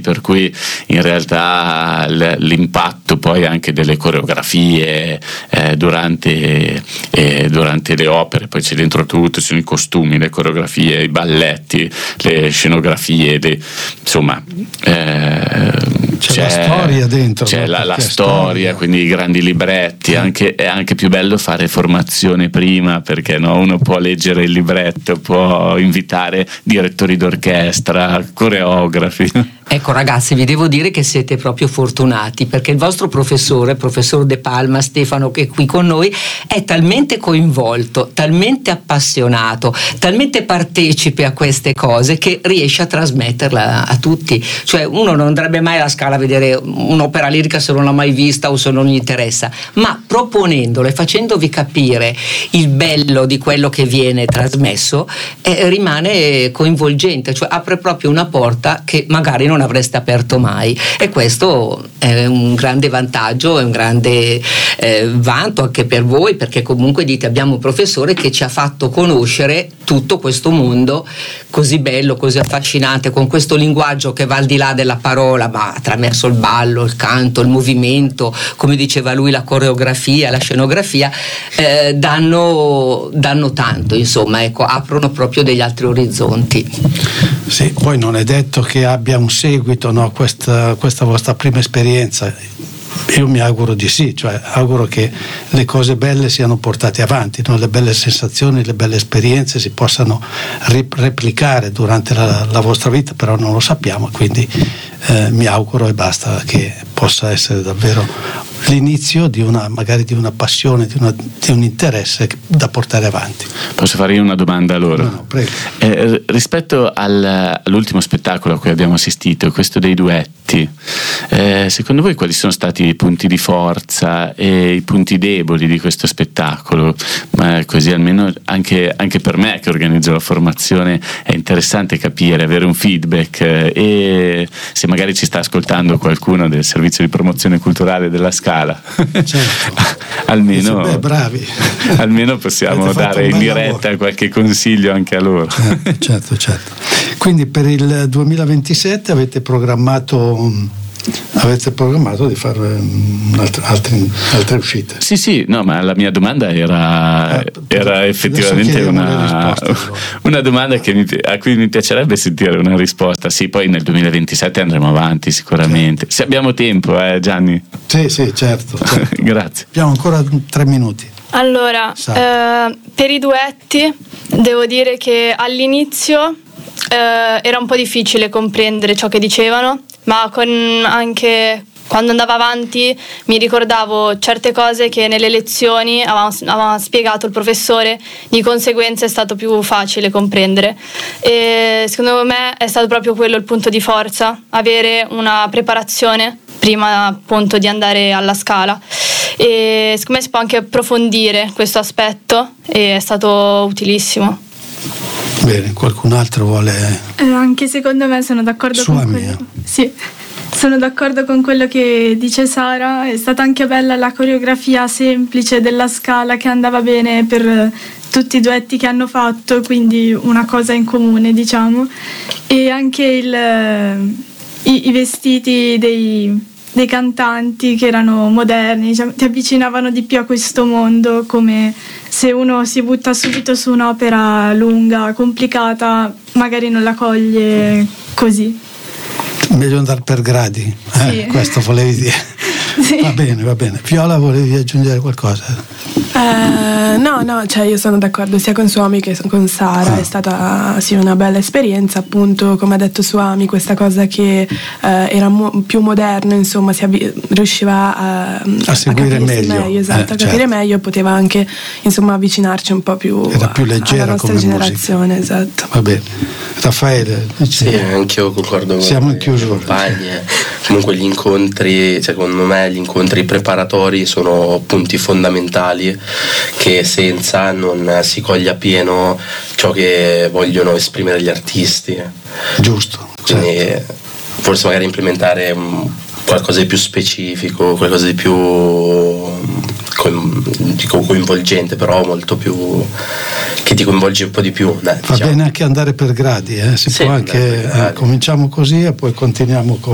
per cui in realtà l'impatto poi anche delle coreografie durante le opere, poi c'è dentro tutto, ci sono i costumi, le coreografie, i balletti, le scenografie, insomma c'è la storia dentro, c'è la storia, quindi i grandi libretti. È anche più bello fare formazione prima, perché no, uno può leggere il libretto, può invitare direttori d'orchestra, coreografi. Ecco ragazzi, vi devo dire che siete proprio fortunati, perché il vostro professor De Palma, Stefano, che è qui con noi, è talmente coinvolto, talmente appassionato, talmente partecipe a queste cose che riesce a trasmetterla a tutti. Cioè uno non andrebbe mai alla Scala a vedere un'opera lirica se non l'ha mai vista o se non gli interessa, ma proponendolo e facendovi capire il bello di quello che viene trasmesso, rimane coinvolgente, cioè apre proprio una porta che magari non avreste aperto mai, e questo è un grande vantaggio, è un grande vanto anche per voi, perché comunque dite abbiamo un professore che ci ha fatto conoscere tutto questo mondo così bello, così affascinante, con questo linguaggio che va al di là della parola, ma attraverso il ballo, il canto, il movimento, come diceva lui, la coreografia, la scenografia, danno tanto, insomma, ecco, aprono proprio degli altri orizzonti. Sì, poi non è detto che abbia un seguito, no, questa vostra prima esperienza. Io mi auguro di sì, cioè auguro che le cose belle siano portate avanti, no? Le belle sensazioni, le belle esperienze si possano replicare durante la vostra vita, però non lo sappiamo, quindi mi auguro e basta che possa essere davvero l'inizio magari di una passione, di un interesse da portare avanti. Posso fare io una domanda a loro? No, prego. Rispetto all'ultimo spettacolo a cui abbiamo assistito, questo dei duetti, secondo voi quali sono stati i punti di forza e i punti deboli di questo spettacolo? Ma così almeno anche per me che organizzo la formazione è interessante capire, avere un feedback, e se magari ci sta ascoltando qualcuno del servizio di promozione culturale della Scala, certo. almeno bravi. Almeno possiamo dare in diretta qualche consiglio anche a loro. Certo. Quindi per il 2027 avete programmato di fare altre uscite? Sì, no, ma la mia domanda era effettivamente una domanda a cui mi piacerebbe sentire una risposta. Sì, poi nel 2027 andremo avanti sicuramente. Se abbiamo tempo, Gianni? Sì, certo. Grazie. Abbiamo ancora 3 minuti. Allora, per i duetti devo dire che all'inizio era un po' difficile comprendere ciò che dicevano, ma anche quando andavo avanti mi ricordavo certe cose che nelle lezioni aveva spiegato il professore, di conseguenza è stato più facile comprendere, e secondo me è stato proprio quello il punto di forza, avere una preparazione prima appunto di andare alla Scala, e secondo me si può anche approfondire questo aspetto e è stato utilissimo. Bene, qualcun altro vuole? Anche secondo me sono d'accordo con quello. Sì, sono d'accordo con quello che dice Sara. È stata anche bella la coreografia semplice della Scala, che andava bene per tutti i duetti che hanno fatto, quindi una cosa in comune, diciamo. E anche i vestiti dei cantanti, che erano moderni, diciamo, ti avvicinavano di più a questo mondo, come se uno si butta subito su un'opera lunga, complicata, magari non la coglie così. Meglio andare per gradi, sì. Questo volevi dire. Sì. Va bene. Viola, volevi aggiungere qualcosa? No, cioè io sono d'accordo sia con Suami che con Sara. È stata una bella esperienza, appunto, come ha detto Suami, questa cosa che era più moderno, insomma, riusciva a seguire meglio, esatto, a capire meglio, poteva anche insomma avvicinarci un po' più, era più leggera alla nostra come generazione, musica. Esatto. Va bene. Raffaele? Sì, anch'io concordo. Siamo in chiusura. Compagni. Comunque gli incontri, secondo me gli incontri preparatori sono punti fondamentali, che senza non si coglie appieno ciò che vogliono esprimere gli artisti. Giusto. Quindi forse magari implementare qualcosa di più specifico, qualcosa di più coinvolgente, però molto più, che ti coinvolge un po' di più. Va bene anche andare per gradi, si può anche cominciamo così e poi continuiamo con